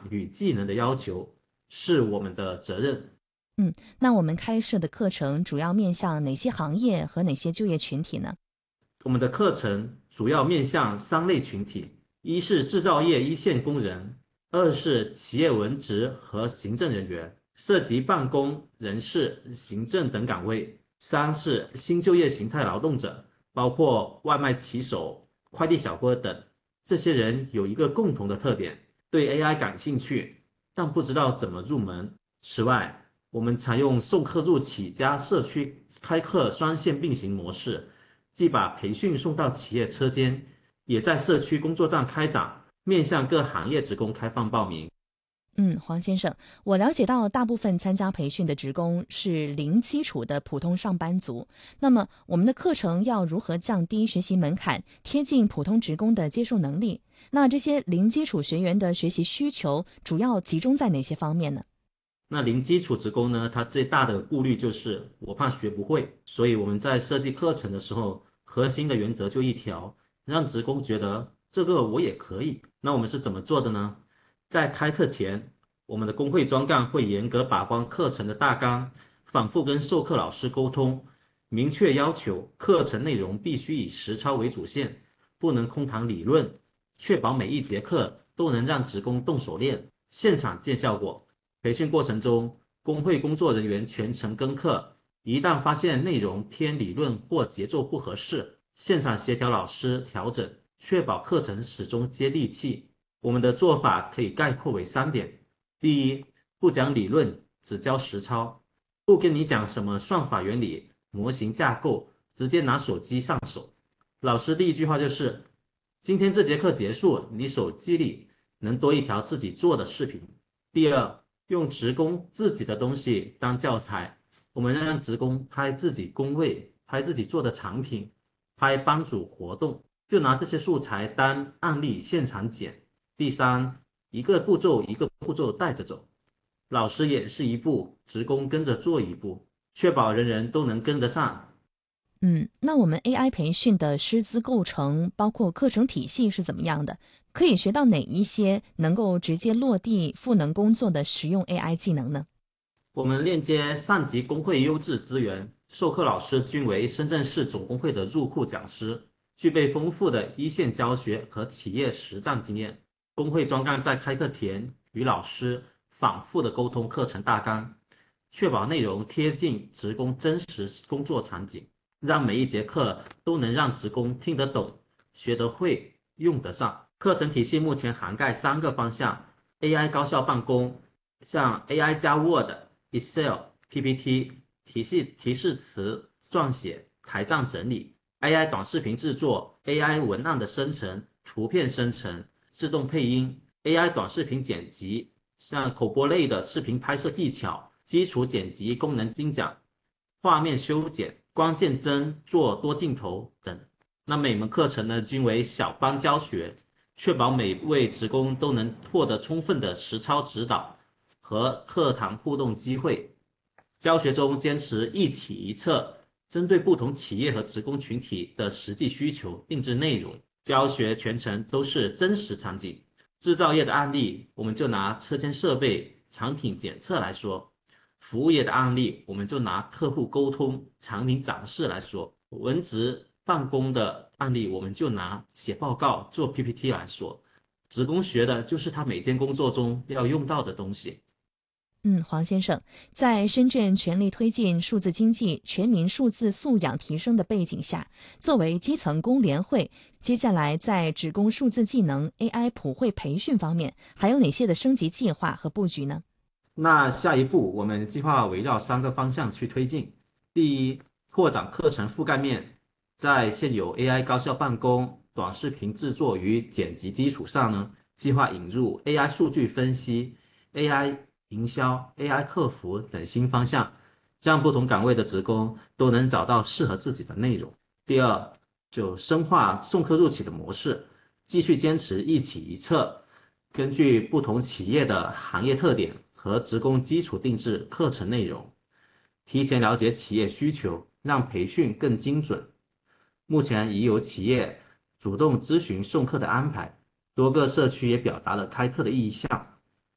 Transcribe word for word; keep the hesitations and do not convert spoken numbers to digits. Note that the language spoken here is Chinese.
与技能的要求，是我们的责任。 嗯，那我们开设的课程主要面向哪些行业和哪些就业群体呢？ 我们的课程主要面向三类群体：一是制造业一线工人，二是企业文职和行政人员，涉及办公、人事、行政等岗位；三是新就业形态劳动者，包括外卖骑手、快递小哥等。这些人有一个共同的特点，对 A I 感兴趣，但不知道怎么入门。此外，我们采用送客入企加社区开课双线并行模式，既把培训送到企业车间，也在社区工作站开展，面向各行业职工开放报名。 嗯，黄先生，我了解到大部分参加培训的职工是零基础的普通上班族。那么，我们的课程要如何降低学习门槛，贴近普通职工的接受能力？那这些零基础学员的学习需求主要集中在哪些方面呢？ 那零基础职工呢，他最大的顾虑就是我怕学不会，所以我们在设计课程的时候，核心的原则就一条，让职工觉得这个我也可以。那我们是怎么做的呢？在开课前，我们的工会专干会严格把关课程的大纲，反复跟授课老师沟通，明确要求课程内容必须以实操为主线，不能空谈理论，确保每一节课都能让职工动手练，现场见效果。培训过程中，工会工作人员全程跟课，一旦发现内容偏理论或节奏不合适，现场协调老师调整，确保课程始终接地气。我们的做法可以概括为三点：第一，不讲理论，只教实操，不跟你讲什么算法原理、模型架构，直接拿手机上手。老师第一句话就是：今天这节课结束，你手机里能多一条自己做的视频。第二，用职工自己的东西当教材，我们让职工拍自己工位，拍自己做的产品，拍班组活动，就拿这些素材当案例现场剪。第三，一个步骤一个步骤带着走，老师演示一步，职工跟着做一步，确保人人都能跟得上。 嗯，那我们 A I 培训的师资构成，包括课程体系是怎么样的？可以学到哪一些能够直接落地赋能工作的实用 A I 技能呢？ 我们链接上级工会优质资源，授课老师均为深圳市总工会的入库讲师，具备丰富的一线教学和企业实战经验。工会专干在开课前与老师反复的沟通课程大纲，确保内容贴近职工真实工作场景，让每一节课都能让职工听得懂、学得会、用得上。课程体系目前涵盖三个方向：A I 高效办公，像 A I 加 Word、Excel、P P T 提示提示词撰写、台账整理；A I 短视频制作，A I 文案的生成、图片生成、自动配音；A I 短视频剪辑，像口播类的视频拍摄技巧、基础剪辑功能精讲、画面修剪、关键帧做多镜头等。那每门课程呢，均为小班教学，确保每位职工都能获得充分的实操指导和课堂互动机会。教学中坚持一起一策，针对不同企业和职工群体的实际需求定制内容。教学全程都是真实场景。制造业的案例，我们就拿车间设备、产品检测来说；服务业的案例，我们就拿客户沟通、产品展示来说；文职办公的案例，我们就拿写报告、做 P P T 来说。职工学的就是他每天工作中要用到的东西。 嗯，黄先生，在深圳全力推进数字经济、全民数字素养提升的背景下，作为基层工联会，接下来在职工数字技能 A I 普惠培训方面，还有哪些的升级计划和布局呢？ 那下一步，我们计划围绕三个方向去推进。第一，拓展课程覆盖面，在现有 A I 高效办公、短视频制作与剪辑基础上呢，计划引入 A I 数据分析、A I 营销、A I 客服等新方向，让不同岗位的职工都能找到适合自己的内容。第二，就深化送客入企的模式，继续坚持一起一策，根据不同企业的行业特点和职工基础定制课程内容，提前了解企业需求，让培训更精准。目前已有企业主动咨询送课的安排，多个社区也表达了开课的意向。